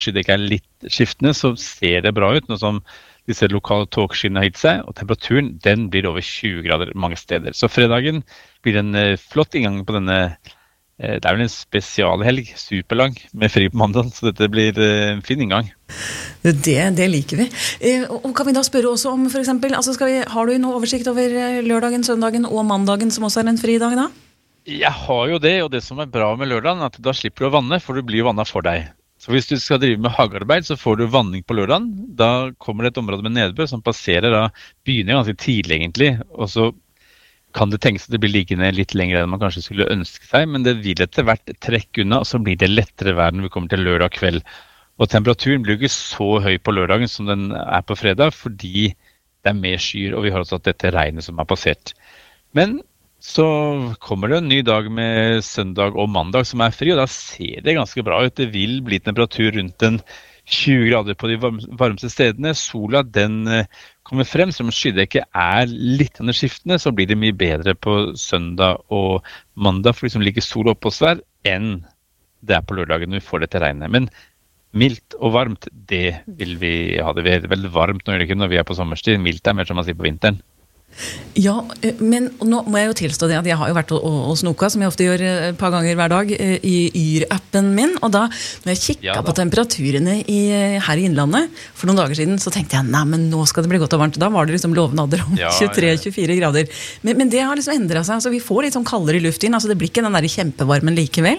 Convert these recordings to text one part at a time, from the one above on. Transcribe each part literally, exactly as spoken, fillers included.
skyddet ikke er litt skiftende, så ser det bra ut, nå som disse lokale tåkeskyene har gitt seg, og temperaturen, den blir over tjue grader mange steder. Så fredagen blir en uh, flott inngang på denne, uh, det er vel en spesialhelg, superlang, med fri på mandag, så dette blir uh, en fin inngang. Det, det liker vi. Eh, og kan vi da spørre også om, for eksempel, altså skal vi, har du noe oversikt over lørdagen, søndagen og mandagen, som også er en fridag da? Jeg har jo det, og det som er bra med lørdagen, at da slipper du å vanne, for du blir vannet for deg. Så hvis du skal drive med hagearbeid, så får du vanning på lørdagen. Da kommer det et område med nedbør som passerer, da begynner ganske tidlig egentlig, og så kan det tenkes at det blir liggende litt lenger enn man kanskje skulle ønske seg, men det vil etter hvert trekke unna, og så blir det lettere vær når vi kommer til lørdag kveld. Og temperaturen blir ikke så høy på lørdagen som den er på fredag, fordi det er mer skyer, og vi har også hatt dette regnet som har passert. Men så kommer det en ny dag med søndag og mandag som er fri, og da ser det ganske bra ut. Det vil bli temperatur rundt en tjue grader på de varmeste stedene. Sola, den kommer frem, som skydekket er litt skiftende, så blir det mye bedre på søndag og mandag, for liksom ligger sol oppe hos hver, enn det er på lørdagen når vi får det til regnet. Men mildt og varmt, det vil vi ha det. Det er veldig varmt når, det ikke, når vi er på sommerstid. Mildt er mer som man sier på vinteren. Ja, men nå må jeg jo tilstå det at jeg har jo vært og, og snoka, som jeg ofte gjør et par ganger hver dag, i Yr-appen min, og da, når jeg kikket ja, på temperaturene i, her i Innlandet, for noen dager siden, så tenkte jeg, nei, men nå skal det bli godt og varmt. Da var det liksom lovnader om ja, tjuetre til tjuefire grader. Men, men det har liksom endret seg, altså vi får litt sånn kaldere luft inn, altså det blir ikke den der kjempevarmen likevel?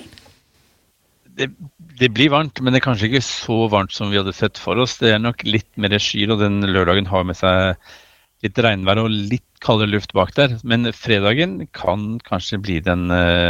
Det, det blir varmt, men det er kanskje ikke så varmt som vi hadde sett for oss. Det er nok litt mer skyr, og den lørdagen har med seg litt regnvær og litt kaldere luft bak der, men fredagen kan kanskje bli den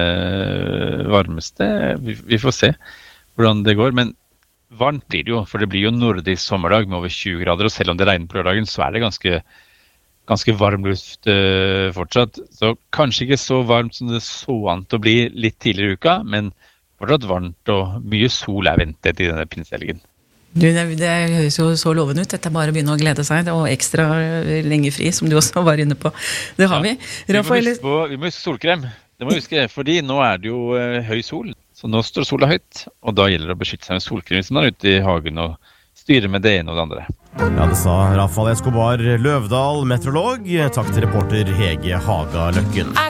uh, varmeste. Vi, vi får se hvordan det går, men varmt blir det jo, for det blir jo nordisk sommerdag med over tjue grader, og selv om det regner på lørdagen, så er det ganske, ganske varm luft uh, fortsatt. Så kanskje ikke så varmt som det så an til å bli litt tidligere i uka, men fortsatt varmt og mye sol er ventet i denne pinsehelgen. Du, det, det høres jo så lovende ut. Dette er bare å begynne å glede seg, og ekstra lenge fri, som du også var inne på. Det har ja, vi. Rafael... Vi, må vi må huske solkrem. Det må vi huske, fordi nå er det jo uh, høy sol. Så nå står sola høyt, og da gjelder det å beskytte seg med solkrem hvis man er ute i hagen og styrer med det ene og det andre. Ja, det sa Rafael Escobar Løvdahl, meteorolog. Takk til reporter Hege Haga Løkken.